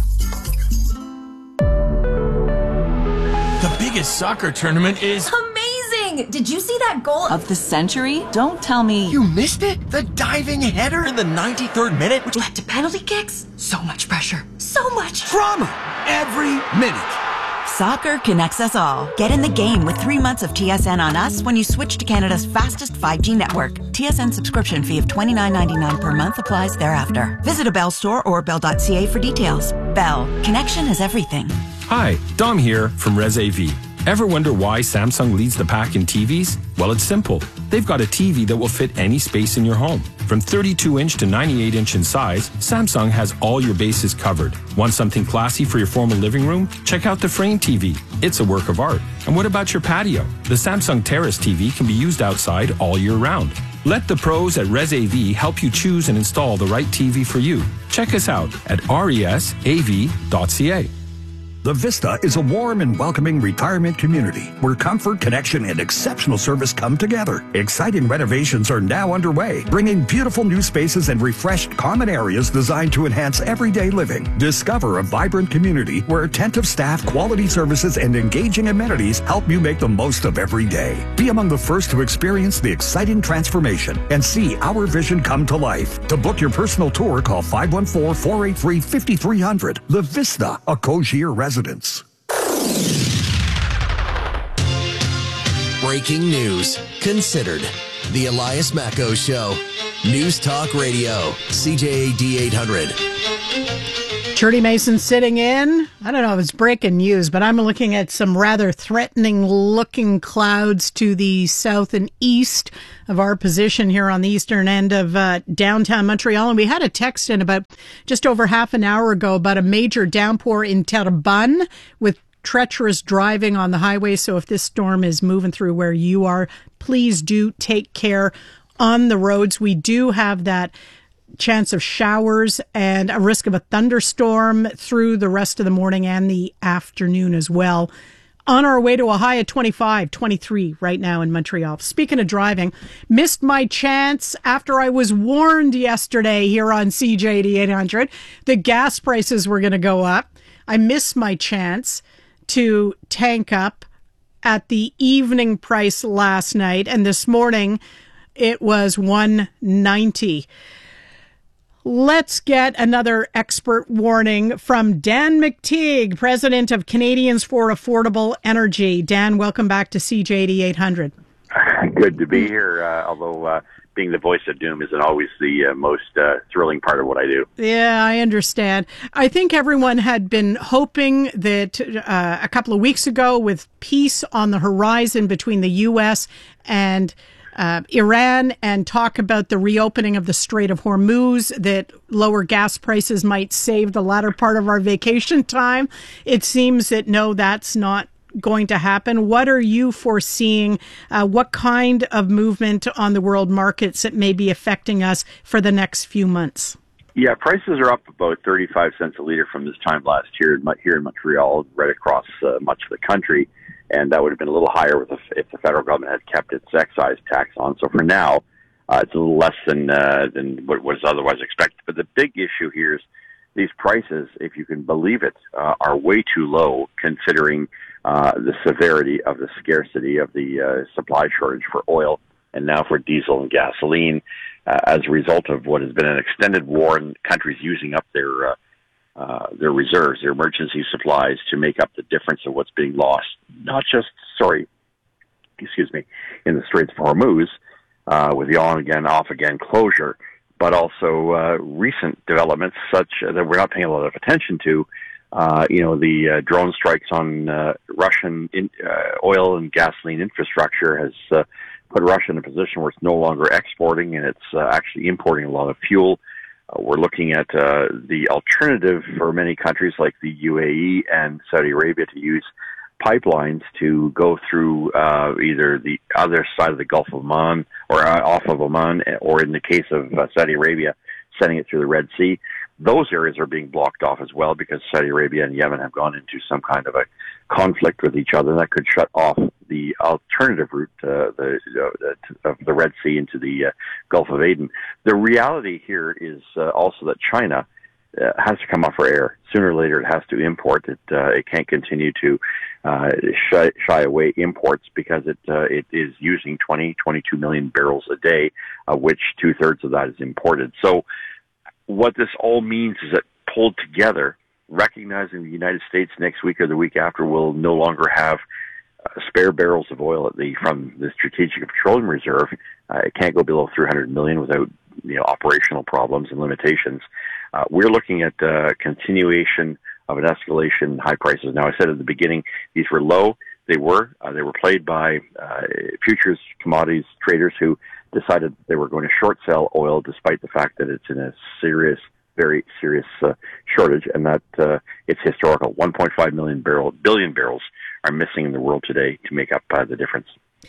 The biggest soccer tournament is
amazing! Did you see that goal
Of the century? Don't tell me.
You missed it? The diving header in the ninety-third minute?
which led to penalty kicks? So much pressure. So much
Drama every minute.
Soccer connects us all. Get in the game with three months of T S N on us when you switch to Canada's fastest five G network. T S N subscription fee of twenty-nine ninety-nine per month applies thereafter. Visit a Bell store or bell dot c a for details. Bell. Connection is everything.
Hi, Dom here from Res A V. Ever wonder why Samsung leads the pack in T Vs? Well, it's simple. They've got a T V that will fit any space in your home. From thirty-two inch to ninety-eight inch in size, Samsung has all your bases covered. Want something classy for your formal living room? Check out the Frame T V. It's a work of art. And what about your patio? The Samsung Terrace T V can be used outside all year round. Let the pros at Res A V help you choose and install the right T V for you. Check us out at resav dot c a.
The Vista is a warm and welcoming retirement community where comfort, connection, and exceptional service come together. Exciting renovations are now underway, bringing beautiful new spaces and refreshed common areas designed to enhance everyday living. Discover a vibrant community where attentive staff, quality services, and engaging amenities help you make the most of every day. Be among the first to experience the exciting transformation and see our vision come to life. To book your personal tour, call five one four, four eight three, five three zero zero. The Vista, a Cogir residence.
Breaking news, considered The Elias Macko Show. News Talk Radio, C J A D eight hundred.
Trudy Mason sitting in. I don't know if it's breaking news, but I'm looking at some rather threatening looking clouds to the south and east of our position here on the eastern end of uh, downtown Montreal. And we had a text in about just over half an hour ago about a major downpour in Terrebonne with treacherous driving on the highway. So if this storm is moving through where you are, please do take care on the roads. We do have that chance of showers and a risk of a thunderstorm through the rest of the morning and the afternoon as well. On our way to a high of twenty-five, twenty-three right now in Montreal. Speaking of driving, missed my chance after I was warned yesterday here on C J D eight hundred that gas prices were going to go up. I missed my chance to tank up at the evening price last night, and this morning it was one ninety. Let's get another expert warning from Dan McTeague, president of Canadians for Affordable Energy. Dan, welcome back to C J D eight hundred.
Good to be here, uh, although uh, being the voice of doom isn't always the uh, most uh, thrilling part of what I do.
Yeah, I understand. I think everyone had been hoping that uh, a couple of weeks ago, with peace on the horizon between the U S and Uh, Iran, and talk about the reopening of the Strait of Hormuz, that lower gas prices might save the latter part of our vacation time. It seems that no, that's not going to happen. What are you foreseeing? Uh, what kind of movement on the world markets that may be affecting us for the next few months?
Yeah, prices are up about thirty-five cents a litre from this time last year here in Montreal, right across uh, much of the country. And that would have been a little higher with the, if the federal government had kept its excise tax on. So for now, uh, it's a little less than uh, than what was otherwise expected. But the big issue here is these prices, if you can believe it, uh, are way too low considering uh, the severity of the scarcity of the uh, supply shortage for oil and now for diesel and gasoline uh, as a result of what has been an extended war and countries using up their uh, Uh, their reserves, their emergency supplies to make up the difference of what's being lost. Not just, sorry, excuse me, in the Straits of Hormuz, uh, with the on-again, off-again closure, but also uh, recent developments such that we're not paying a lot of attention to. Uh, you know, the uh, drone strikes on uh, Russian in, uh, oil and gasoline infrastructure has uh, put Russia in a position where it's no longer exporting and it's uh, actually importing a lot of fuel. Uh, we're looking at uh, the alternative for many countries like the U A E and Saudi Arabia to use pipelines to go through uh, either the other side of the Gulf of Oman or uh, off of Oman, or in the case of uh, Saudi Arabia, sending it through the Red Sea. Those areas are being blocked off as well because Saudi Arabia and Yemen have gone into some kind of a conflict with each other that could shut off the alternative route uh, the, uh, of the Red Sea into the uh, Gulf of Aden. The reality here is uh, also that China uh, has to come up for air. Sooner or later it has to import. It uh, it can't continue to uh, shy, shy away imports because it uh, it is using twenty, twenty-two million barrels a day, of which two-thirds of that is imported. So what this all means is that pulled together, recognizing the United States next week or the week after will no longer have uh, spare barrels of oil at the from the Strategic Petroleum Reserve. Uh, it can't go below three hundred million without you know operational problems and limitations. Uh, we're looking at uh, continuation of an escalation in high prices. Now, I said at the beginning these were low. They were. Uh, they were played by uh, futures commodities traders who decided they were going to short sell oil despite the fact that it's in a serious, very serious uh, shortage, and that uh, it's historical. one point five million barrel, billion barrels are missing in the world today to make up uh, the difference.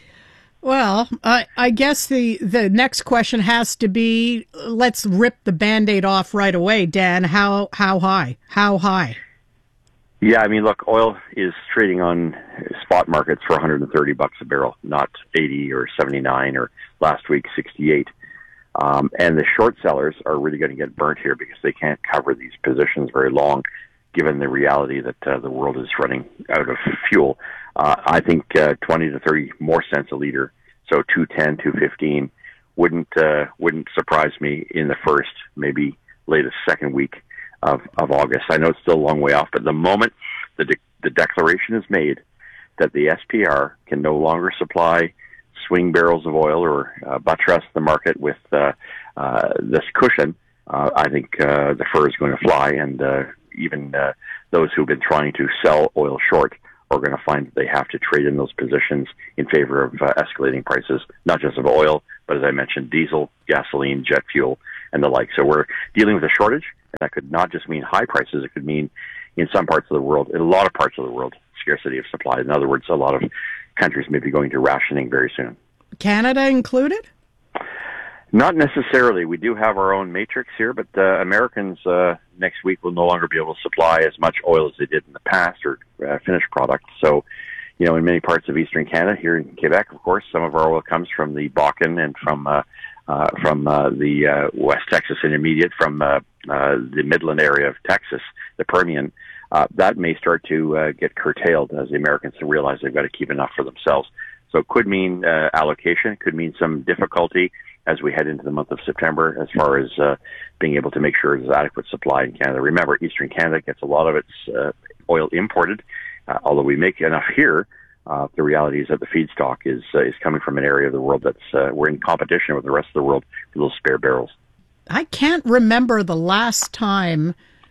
Well, I, I guess the, the next question has to be, let's rip the Band-Aid off right away, Dan. How how high? How high?
Yeah, I mean, look, oil is trading on spot markets for one hundred thirty bucks a barrel, not eighty or seventy-nine or last week sixty-eight. Um, and the short sellers are really going to get burnt here because they can't cover these positions very long, given the reality that uh, the world is running out of fuel. Uh, I think uh, twenty to thirty more cents a liter, so two ten, two fifteen, wouldn't uh, wouldn't surprise me in the first, maybe latest second week of, of August. I know it's still a long way off, but the moment the de- the declaration is made that the S P R can no longer supply swing barrels of oil or uh, buttress the market with uh, uh, this cushion, uh, I think uh, the fur is going to fly, and uh, even uh, those who've been trying to sell oil short are going to find that they have to trade in those positions in favor of uh, escalating prices, not just of oil, but as I mentioned, diesel, gasoline, jet fuel, and the like. So we're dealing with a shortage, and that could not just mean high prices, it could mean in some parts of the world, in a lot of parts of the world, scarcity of supply. In other words, a lot of countries may be going to rationing very soon.
Canada included?
Not necessarily. We do have our own matrix here, but uh, Americans uh, next week will no longer be able to supply as much oil as they did in the past, or uh, finished product. So, you know, in many parts of eastern Canada, here in Quebec, of course, some of our oil comes from the Bakken and from uh, uh, from uh, the uh, West Texas Intermediate, from uh, uh, the Midland area of Texas, the Permian. Uh, that may start to uh, get curtailed as the Americans realize they've got to keep enough for themselves. So it could mean uh, allocation, it could mean some difficulty as we head into the month of September as far as uh, being able to make sure there's adequate supply in Canada. Remember, eastern Canada gets a lot of its uh, oil imported, uh, although we make enough here. Uh, the reality is that the feedstock is uh, is coming from an area of the world that's uh, we're in competition with the rest of the world for those spare barrels.
I can't remember the last time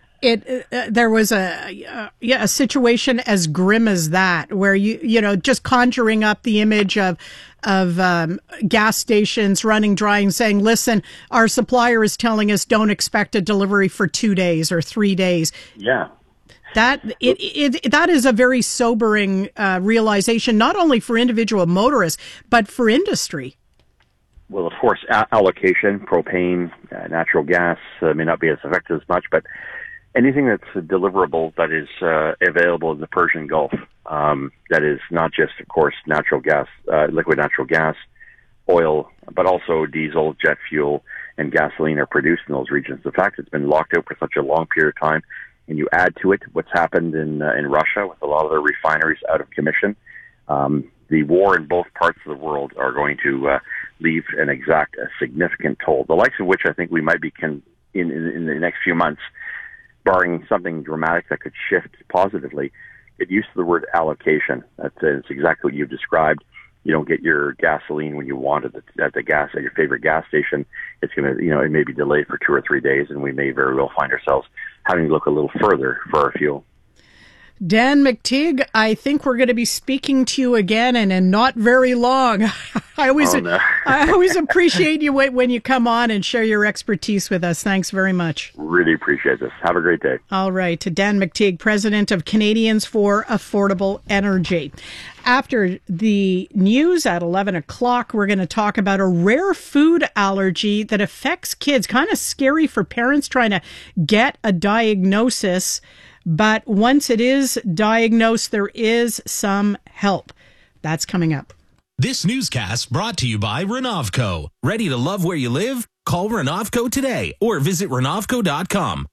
it uh, there was a uh, yeah a situation as grim as that, where you you know just conjuring up the image of of um, gas stations running dry and saying, "Listen, our supplier is telling us don't expect a delivery for two days or three days."
Yeah.
That it, it that is a very sobering uh, realization, not only for individual motorists but for industry.
Well, of course, a- allocation, propane, uh, natural gas uh, may not be as effective as much, but anything that's deliverable that is uh, available in the Persian Gulf, um, that is not just, of course, natural gas, uh, liquid natural gas, oil, but also diesel, jet fuel, and gasoline are produced in those regions. The fact it's been locked out for such a long period of time, and you add to it what's happened in uh, in Russia with a lot of their refineries out of commission, um, the war in both parts of the world are going to uh, leave and exact a significant toll, the likes of which I think we might be can, in, in, in the next few months, barring something dramatic that could shift positively. Get used to the word allocation. That's it's exactly what you've described. You don't get your gasoline when you want it at the gas at your favorite gas station. It's going to, you know, it may be delayed for two or three days, and we may very well find ourselves having to look a little further for our fuel.
Dan McTeague, I think we're going to be speaking to you again, and in not very long. I always,
oh, no.
I always appreciate you when you come on and share your expertise with us. Thanks very much.
Really appreciate this. Have a great day.
All right. To Dan McTeague, president of Canadians for Affordable Energy. After the news at eleven o'clock, we're going to talk about a rare food allergy that affects kids. Kind of scary for parents trying to get a diagnosis. But once it is diagnosed, there is some help. That's coming up.
This newscast brought to you by Renovco. Ready to love where you live? Call Renovco today or visit Renovco dot com.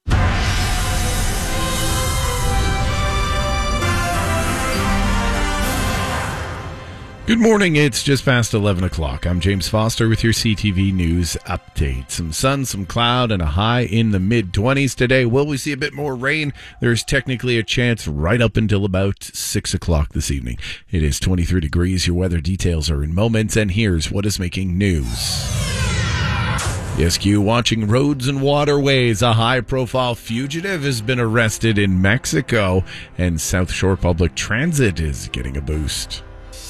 Good morning. It's just past eleven o'clock. I'm James Foster with your C T V News update. Some sun, some cloud, and a high in the mid-twenties today. Will we see a bit more rain? There's technically a chance right up until about six o'clock this evening. It is twenty-three degrees. Your weather details are in moments, and here's what is making news. E S Q watching roads and waterways. A high-profile fugitive has been arrested in Mexico, and South Shore Public Transit is getting a boost.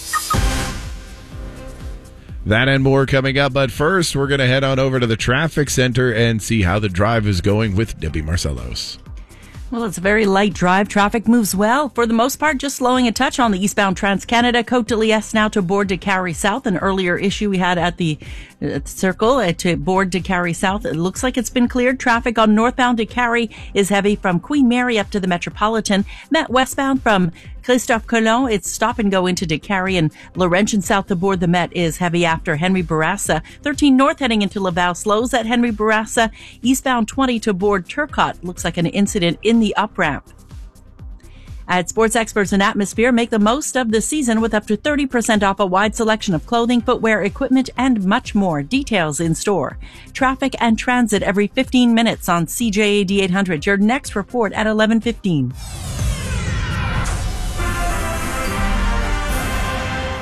That and more coming up, but first we're going to head on over to the traffic center and see how the drive is going with Debbie Marcellos.
Well, it's a very light drive. Traffic moves well. For the most part, just slowing a touch on the eastbound Trans-Canada. Côte de Liesse now to Board de Carry South. An earlier issue we had at the uh, circle uh, to Board de Carry South. It looks like it's been cleared. Traffic on northbound de Carry is heavy from Queen Mary up to the Metropolitan. Met westbound from Christophe Colomb, it's stop and go into de Carry, and Laurentian south to Board the Met is heavy after Henry Bourassa. thirteen north heading into Laval slows at Henry Bourassa. Eastbound twenty to Board Turcotte. Looks like an incident in the up ramp. At Sports Experts and Atmosphere, make the most of the season with up to thirty percent off a wide selection of clothing, footwear, equipment, and much more. Details in store. Traffic and transit every fifteen minutes on C J A D eight hundred. Your next report at eleven fifteen.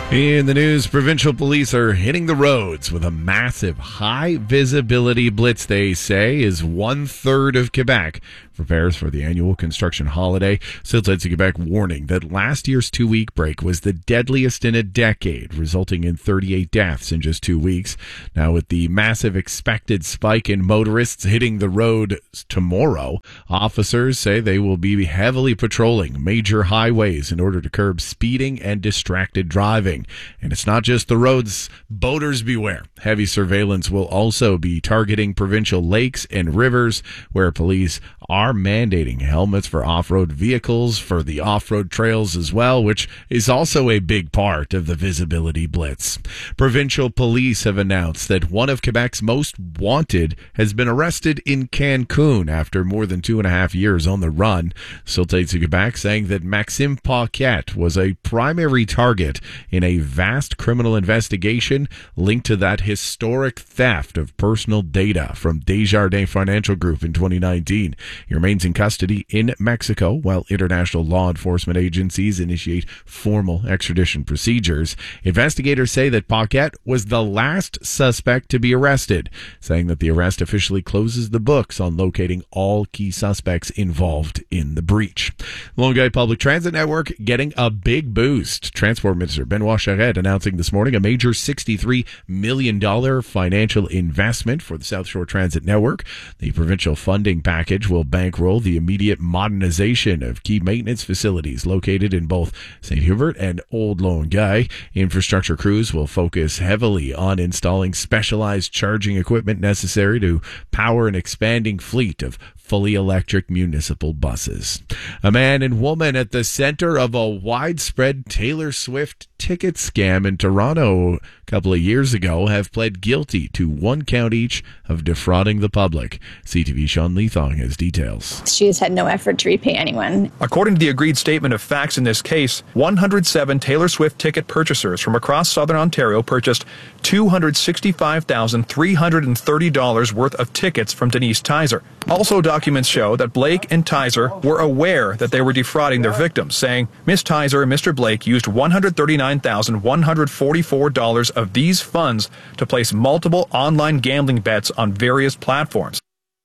In the news, provincial police are hitting the roads with a massive high-visibility blitz they say is one-third of Quebec prepares for the annual construction holiday. Citizens of Quebec warning that last year's two-week break was the deadliest in a decade, resulting in thirty-eight deaths in just two weeks. Now, with the massive expected spike in motorists hitting the road tomorrow, officers say they will be heavily patrolling major highways in order to curb speeding and distracted driving. And it's not just the roads. Boaters beware. Heavy surveillance will also be targeting provincial lakes and rivers, where police are mandating helmets for off-road vehicles for the off-road trails as well, which is also a big part of the visibility blitz. Provincial police have announced that one of Quebec's most wanted has been arrested in Cancun after more than two and a half years on the run. Sûreté du Québec saying that Maxime Paquette was a primary target in a vast criminal investigation linked to that historic theft of personal data from Desjardins Financial Group in twenty nineteen. He remains in custody in Mexico while international law enforcement agencies initiate formal extradition procedures. Investigators say that Paquette was the last suspect to be arrested, saying that the arrest officially closes the books on locating all key suspects involved in the breach. Longueuil Public Transit Network getting a big boost. Transport Minister Benoit Charette announcing this morning a major sixty-three million dollars financial investment for the South Shore Transit Network. The provincial funding package will bankroll the immediate modernization of key maintenance facilities located in both Saint Hubert and Old Longueuil. Infrastructure crews will focus heavily on installing specialized charging equipment necessary to power an expanding fleet of fully electric municipal buses. A man and woman at the center of a widespread Taylor Swift ticket scam in Toronto a couple of years ago have pled guilty to one count each of defrauding the public. C T V Sean Leathong has details.
She has had no effort to repay anyone.
According to the agreed statement of facts in this case, one hundred seven Taylor Swift ticket purchasers from across southern Ontario purchased two hundred sixty-five thousand three hundred thirty dollars worth of tickets from Denise Tizer. Also, documents show that Blake and Tizer were aware that they were defrauding their victims, saying Miss Tizer and Mister Blake used one hundred thirty-nine thousand one hundred forty-four dollars of these funds to place multiple online gambling bets on various platforms.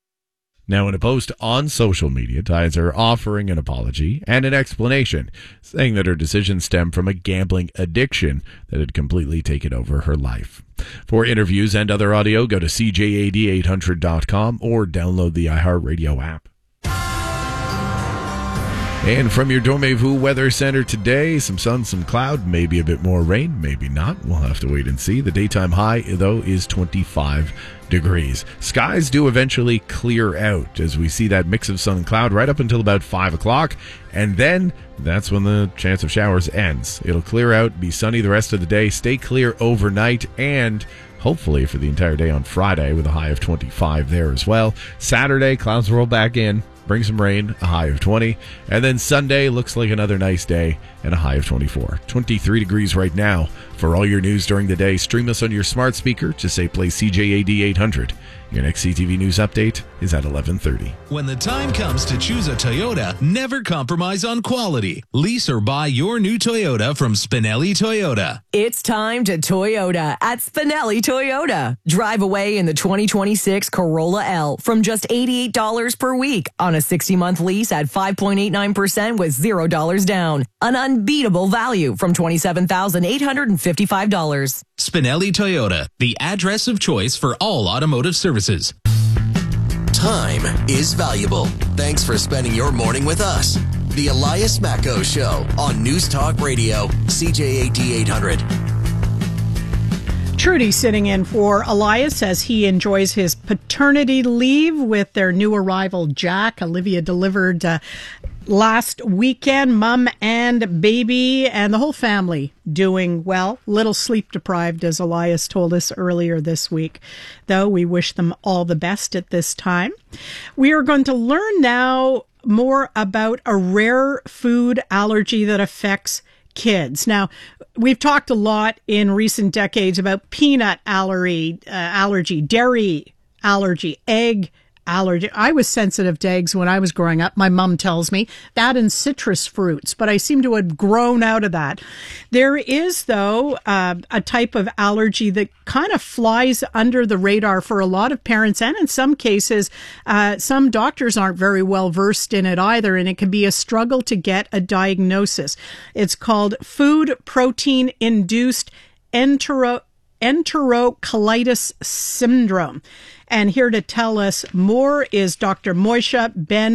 Now, in a post on social media, Tizer offering an apology and an explanation, saying that her decision stemmed from a gambling addiction that had completely taken over her life. For interviews and other audio, go to C J A D eight hundred dot com or download the iHeartRadio app. And from your Dormez-vous Weather Center today, some sun, some cloud, maybe a bit more rain, maybe not. We'll have to wait and see. The daytime high, though, is twenty-five degrees. Skies do eventually clear out as we see that mix of sun and cloud right up until about five o'clock. And then that's when the chance of showers ends. It'll clear out, be sunny the rest of the day, stay clear overnight, and hopefully for the entire day on Friday with a high of twenty-five there as well. Saturday, clouds roll back in. Bring some rain, a high of twenty. And then Sunday looks like another nice day and a high of twenty-four. twenty-three degrees right now. For all your news during the day, stream us on your smart speaker. Just say play C J A D eight hundred. Your next C T V News update is at eleven thirty.
When the time comes to choose a Toyota, never compromise on quality. Lease or buy your new Toyota from Spinelli Toyota.
It's time to Toyota at Spinelli Toyota. Drive away in the twenty twenty-six Corolla L from just eighty-eight dollars per week on a sixty-month lease at five point eight nine percent with zero dollars down. An unbeatable value from twenty-seven thousand eight hundred fifty-five dollars.
Spinelli Toyota, the address of choice for all automotive services.
Time is valuable. Thanks for spending your morning with us. The Elias Macko Show on News Talk Radio, C J A D eight hundred.
Trudy sitting in for Elias as he enjoys his paternity leave with their new arrival, Jack. Olivia delivered uh, last weekend, mom and baby and the whole family doing well. Little sleep deprived, as Elias told us earlier this week, though we wish them all the best at this time. We are going to learn now more about a rare food allergy that affects kids. Now, we've talked a lot in recent decades about peanut allergy, uh, allergy, dairy allergy, egg allergy. I was sensitive to eggs when I was growing up. My mom tells me that and citrus fruits, but I seem to have grown out of that. There is, though, uh, a type of allergy that kind of flies under the radar for a lot of parents, and in some cases, uh, some doctors aren't very well versed in it either, and it can be a struggle to get a diagnosis. It's called food protein induced entero enterocolitis syndrome. And here to tell us more is Doctor Moisha Ben